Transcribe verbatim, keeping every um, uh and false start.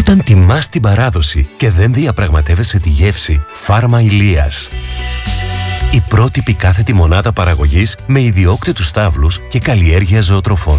Όταν τιμάς την παράδοση και δεν διαπραγματεύεσαι τη γεύση, Φάρμα Ηλίας. Η πρότυπη κάθετη μονάδα παραγωγής με ιδιόκτητους στάβλους και καλλιέργεια ζωοτροφών.